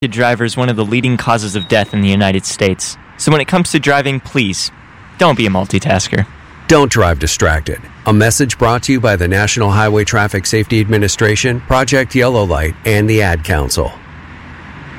driver is one of the leading causes of death in the United States. So when it comes to driving, please, don't be a multitasker. Don't drive distracted. A message brought to you by the National Highway Traffic Safety Administration, Project Yellow Light, and the Ad Council.